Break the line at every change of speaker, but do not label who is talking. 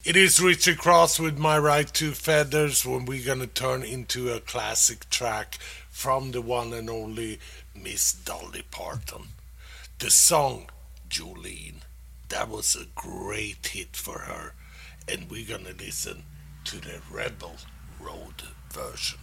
It is Richard Cross with My Right to Feathers when we're gonna turn into a classic track from the one and only Miss Dolly Parton. The song Jolene. That was a great hit for her. And we're gonna listen to the Rebel Road version.